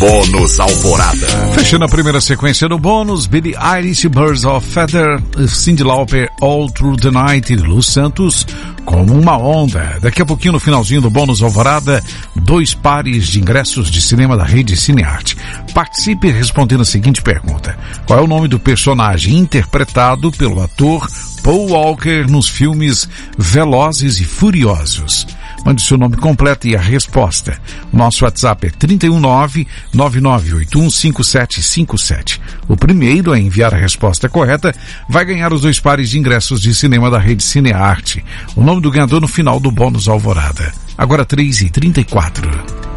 Bônus Alvorada. Fechando a primeira sequência do bônus, Billie Eilish, Birds of Feather, Cyndi Lauper, All Through the Night, Lu Santos, Como uma Onda. Daqui a pouquinho, no finalzinho do bônus Alvorada, 2 pares de ingressos de cinema da Rede Cinearte. Participe respondendo a seguinte pergunta: qual é o nome do personagem interpretado pelo ator Paul Walker nos filmes Velozes e Furiosos? Mande seu nome completo e a resposta. Nosso WhatsApp é 319-9981-5757. O primeiro a enviar a resposta correta vai ganhar os 2 pares de ingressos de cinema da Rede Cinearte. O nome do ganhador no final do bônus Alvorada. Agora 3h34.